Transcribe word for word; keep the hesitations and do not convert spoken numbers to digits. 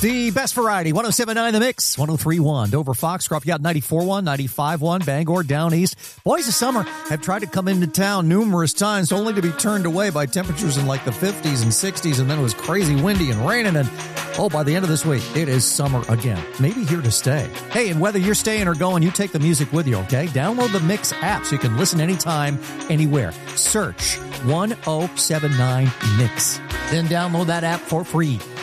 The best variety, one oh seven point nine The Mix, one oh three point one. Dover, Foxcroft, you got ninety-four point one, ninety-five point one. Bangor, Down East. Boys of Summer have tried to come into town numerous times, only to be turned away by temperatures in like the fifties and sixties, and then it was crazy windy and raining, and oh, by the end of this week, it is summer again. Maybe here to stay. Hey, and whether you're staying or going, you take the music with you, okay? Download the Mix app so you can listen anytime, anywhere. Search one oh seven point nine Mix. Then download that app for free.